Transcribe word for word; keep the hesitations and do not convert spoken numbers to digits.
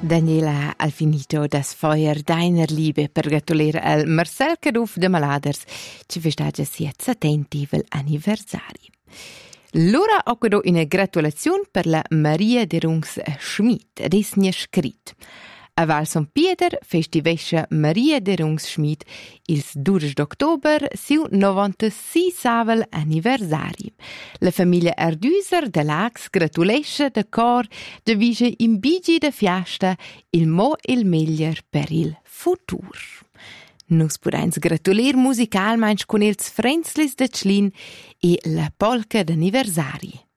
Daniela ha finito das Feuer deiner Liebe per gratulare al Marcel Caduf de Maladers, ci festeggia siet settentivel anniversari. L'ora ho chiesto una gratulazione per la Maria de Rungs Schmid, ed es ne scrit. A Val San Pieter festivescha Maria de Rungs Schmid ils dodici d'october siu novantaseisavel anniversari. La famiglia Erdüser de Lax gratulescha de cor de vige in bigi de fiasta il mo il meglier per il futur. Nus pudains gratulir musicalmeins con ils Frenzlis de Tschlin e la polca d'anniversari.